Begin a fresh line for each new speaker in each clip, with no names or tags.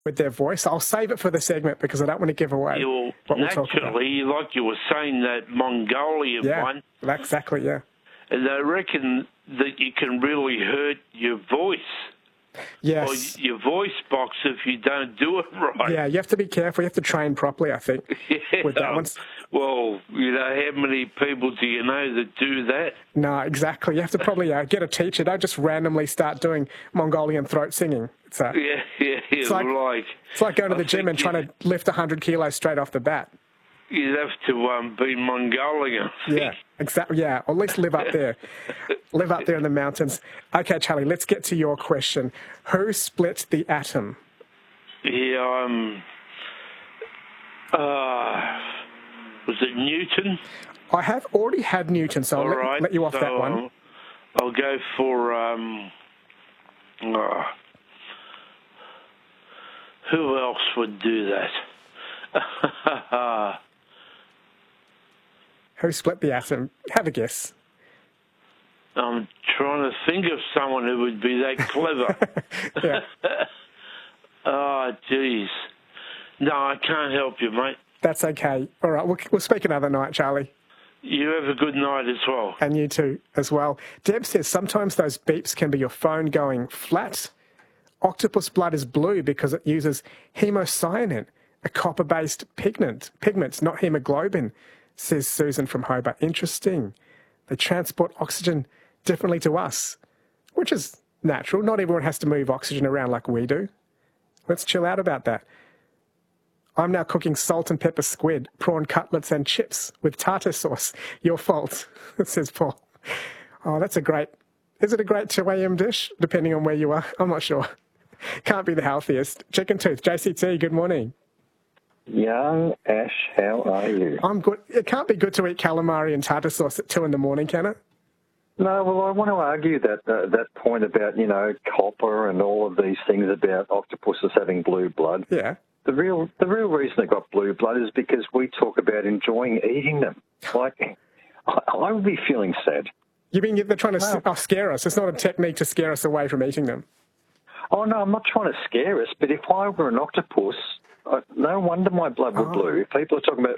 with their voice. I'll save it for the segment because I don't want to give away what we'll talk about.
Naturally, like you were saying, that Mongolian one.
Yeah, exactly, yeah.
And they reckon that you can really hurt your voice.
Yes.
Or your voice box if you don't do it right.
Yeah, you have to be careful. You have to train properly, I think, with that one.
Well, how many people do you know that do that?
No, exactly. You have to probably get a teacher. Don't just randomly start doing Mongolian throat singing. It's like going to the gym and trying to lift 100 kilos straight off the bat.
You'd have to be Mongolian.
Yeah, exactly. Yeah, or at least live up there. Live up there in the mountains. Okay, Charlie, let's get to your question. Who split the atom?
Yeah, was it Newton?
I have already had Newton, so I'll let you off that one.
I'll go for... who else would do that?
Who split the atom? Have a guess.
I'm trying to think of someone who would be that clever.
Yeah.
Oh, jeez. No, I can't help you, mate.
That's okay. All right, we'll speak another night, Charlie.
You have a good night as well.
And you too, as well. Deb says sometimes those beeps can be your phone going flat. Octopus blood is blue because it uses hemocyanin, a copper-based pigment, not hemoglobin, says Susan from Hobart. Interesting. They transport oxygen differently to us, which is natural. Not everyone has to move oxygen around like we do. Let's chill out about that. I'm now cooking salt and pepper squid, prawn cutlets and chips with tartar sauce. Your fault, says Paul. Oh, that's a great... Is it a great 2 a.m. dish, depending on where you are? I'm not sure. Can't be the healthiest. Chicken tooth, JCT, good morning.
Young Ash, how are you?
I'm good. It can't be good to eat calamari and tartar sauce at 2 a.m, can it?
No, well, I want to argue that point about, copper and all of these things about octopuses having blue blood.
Yeah.
The real reason they got blue blood is because we talk about enjoying eating them. Like, I would be feeling sad.
You mean they're trying to scare us? It's not a technique to scare us away from eating them.
Oh, no, I'm not trying to scare us, but if I were an octopus, no wonder my blood would blue. If people are talking about,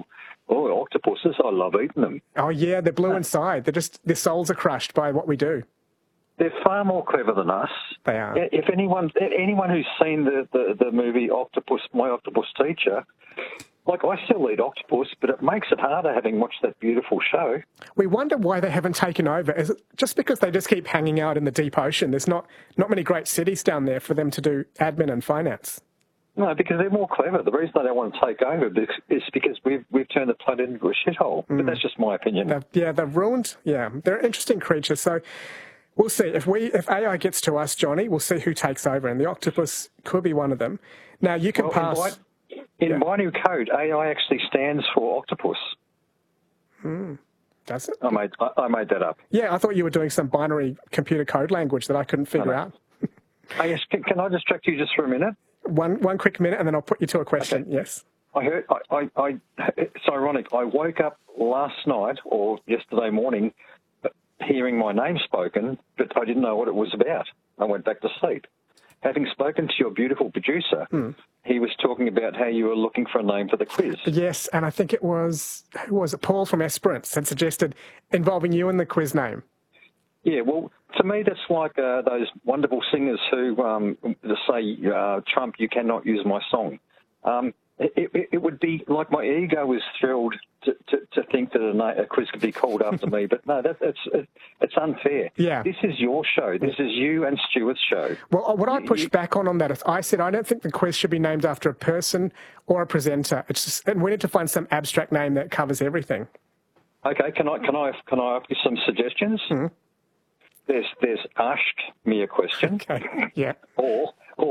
octopuses, I love eating them.
Oh, yeah, they're blue inside. Their souls are crushed by what we do.
They're far more clever than us.
They are.
If anyone who's seen the movie Octopus, My Octopus Teacher, like, I still eat octopus, but it makes it harder having watched that beautiful show.
We wonder why they haven't taken over. Is it just because they just keep hanging out in the deep ocean? There's not many great cities down there for them to do admin and finance.
No, because they're more clever. The reason they don't want to take over is because we've turned the planet into a shithole. But that's just my opinion.
They've ruined. Yeah, they're interesting creatures. So we'll see. If AI gets to us, Johnny, we'll see who takes over. And the octopus could be one of them. Now, you can pass...
In binary code, AI actually stands for octopus.
Does it?
I made that up.
Yeah, I thought you were doing some binary computer code language that I couldn't figure out.
Yes, can I distract you just for a minute?
One quick minute, and then I'll put you to a question. Okay. Yes.
It's ironic. I woke up last night or yesterday morning hearing my name spoken, but I didn't know what it was about. I went back to sleep. Having spoken to your beautiful producer, he was talking about how you were looking for a name for the quiz.
Yes, and I think it was, who was it? Paul from Esperance had suggested involving you in the quiz name. Yeah,
well, to me, that's like those wonderful singers who say, Trump, you cannot use my song. It would be like my ego was thrilled to think that a quiz could be called after me, but no, it's unfair.
Yeah.
This is your show. This is you and Stuart's show.
Well, what I pushed back on that is I said I don't think the quiz should be named after a person or a presenter. And we need to find some abstract name that covers everything.
Okay, can I offer you some suggestions?
Mm-hmm.
There's ask me a question.
Okay. Yeah.
Or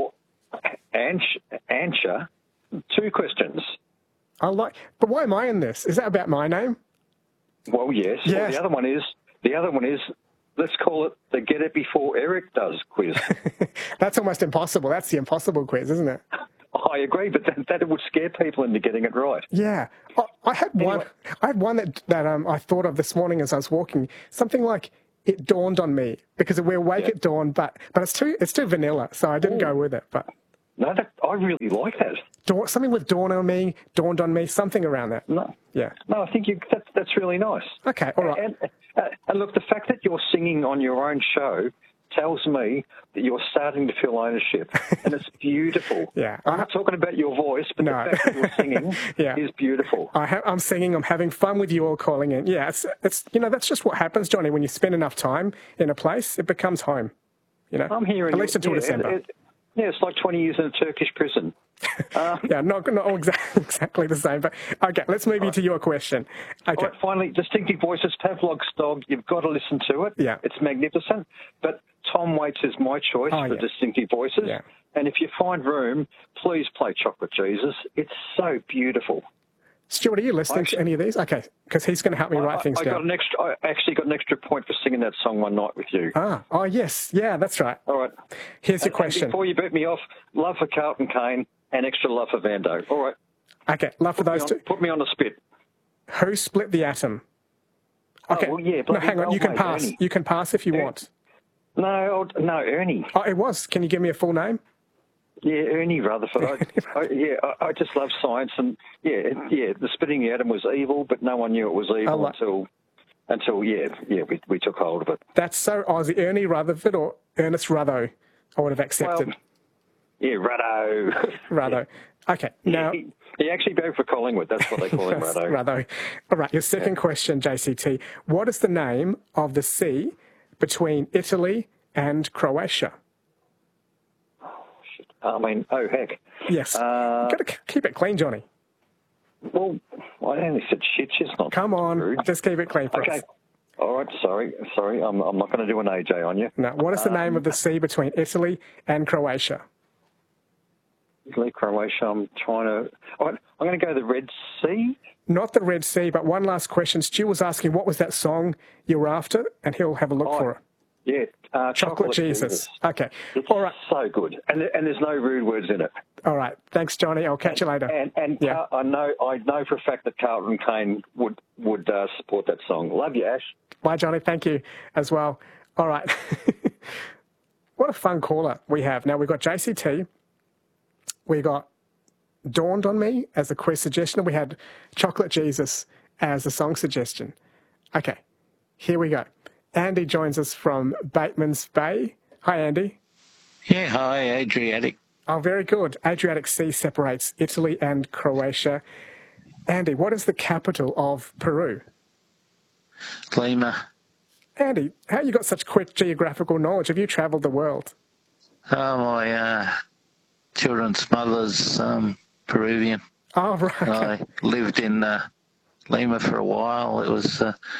answer 2 questions.
But why am I in this? Is that about my name?
Well, yes.
Yes.
Well, the other one is, let's call it the Get It Before Eric Does quiz.
That's almost impossible. That's the impossible quiz, isn't it?
I agree, but that would scare people into getting it right.
Yeah. I had one that I thought of this morning as I was walking. Something like, it dawned on me, because we're awake at dawn, but it's too vanilla, so I didn't go with it. But
No, I really like that.
Something with dawned on me, something around that.
No,
Yeah.
no, I think that's really nice.
Okay, all right.
And look, the fact that you're singing on your own show tells me that you're starting to feel ownership, and it's beautiful.
Yeah.
I'm not talking about your voice, but
No.
the fact that you're singing
Yeah.
is beautiful.
I'm singing. I'm having fun with you all calling in. Yeah, it's that's just what happens, Johnny. When you spend enough time in a place, it becomes home.
I'm hearing
at least until December.
It's like 20 years in a Turkish prison.
Yeah, not exactly the same. But okay, let's move you to your question. Okay.
All right, finally, Distinctive Voices, Pavlov's Dog. You've got to listen to it.
Yeah.
It's magnificent. But Tom Waits is my choice for Distinctive Voices.
Yeah.
And if you find room, please play Chocolate Jesus. It's so beautiful.
Stuart, are you listening to any of these? Okay, because he's going to help me write things down.
I actually got an extra point for singing that song one night with you.
Oh, yes. Yeah, that's right.
All right.
Here's your question.
Before you beat me off, love for Carlton Kane and extra love for Vando. All right.
Okay, love for those two.
Put me on the spit.
Who split the atom? Okay.
Oh, well, yeah,
no, hang on. You can pass.
Ernie.
You can pass if you want.
No, Ernie.
Oh, it was. Can you give me a full name?
Yeah, Ernie Rutherford. I just love science, and the splitting the atom was evil, but no one knew it was evil until we took hold of it.
That's so Aussie. Ernie Rutherford or Ernest Rutho, I would have accepted.
Well, yeah, Rutto.
Rutho. Okay, now
he actually voted for Collingwood. That's what they call him, Rutto.
Rutho. All right, your second question, JCT. What is the name of the sea between Italy and Croatia?
I mean, oh, heck.
Yes. You've got to keep it clean, Johnny.
Well, I only said shit. She's not.
Come on.
rude.
Just keep it clean for us.
Okay. All right. Sorry. I'm not going to do an AJ on you.
No. What is the name of the sea between Italy and Croatia?
Italy, Croatia. I'm going to go the Red Sea.
Not the Red Sea, but one last question. Stu was asking what was that song you were after, and he'll have a look for it.
Yeah,
Chocolate Jesus. Okay.
It's
all right.
so good, and there's no rude words in it.
All right. Thanks, Johnny. I'll catch you later.
And
yeah.
I know for a fact that Carlton Kane would support that song. Love you, Ash.
Bye, Johnny. Thank you as well. All right. What a fun caller we have. Now, we've got JCT. We got Dawned on Me as a quiz suggestion. We had Chocolate Jesus as a song suggestion. Okay. Here we go. Andy joins us from Bateman's Bay. Hi, Andy.
Yeah, hi, Adriatic.
Oh, very good. Adriatic Sea separates Italy and Croatia. Andy, what is the capital of Peru?
Lima.
Andy, how you got such quick geographical knowledge? Have you travelled the world?
Oh, my children's mother's Peruvian.
Oh, right. Okay.
I lived in Lima for a while. It was...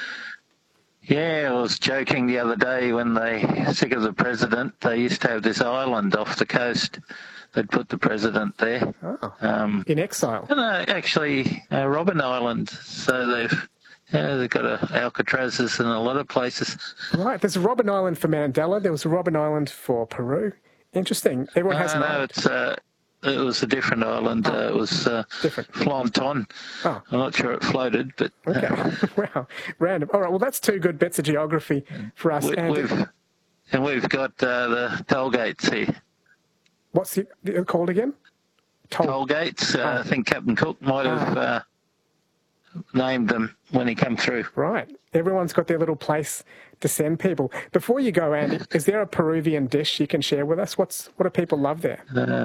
I was joking the other day when sick of the president, they used to have this island off the coast. They'd put the president there.
Oh, in exile?
No, actually, Robben Island. So they've got Alcatrazes in a lot of places.
Right, there's a Robben Island for Mandela. There was a Robben Island for Peru. Interesting. Everyone has an island.
It was a different island. It was
different.
Flanton.
Oh.
I'm not sure it floated, but...
Okay. Wow. Random. All right, well, that's two good bits of geography for us.
We've got the toll gates here.
What's it called again?
Toll gates. I think Captain Cook might have named them when he came through.
Right. Everyone's got their little place to send people. Before you go, Andy, is there a Peruvian dish you can share with us? What do people love there?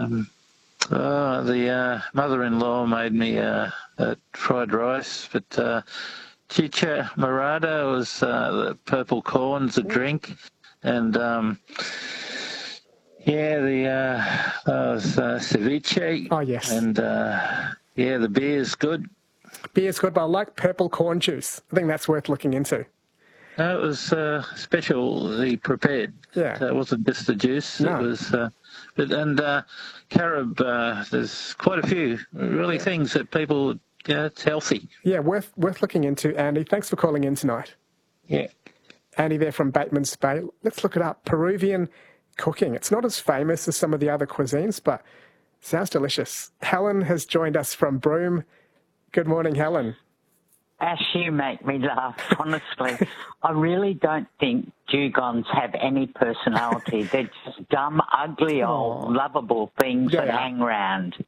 The mother-in-law made me fried rice, but chicha morada was the purple corn's a drink, and ceviche.
Oh, yes.
And the beer's good.
Beer's good, but I like purple corn juice. I think that's worth looking into.
No, it was specially prepared.
Yeah.
So it wasn't just the juice.
No.
It was, carob, there's quite a few things that people, it's healthy.
Yeah, worth looking into, Andy. Thanks for calling in tonight.
Yeah.
Andy there from Bateman's Bay. Let's look it up. Peruvian cooking. It's not as famous as some of the other cuisines, but sounds delicious. Helen has joined us from Broome. Good morning, Helen.
Ash, you make me laugh, honestly. I really don't think dugongs have any personality. They're just dumb, ugly, old, lovable things that hang around.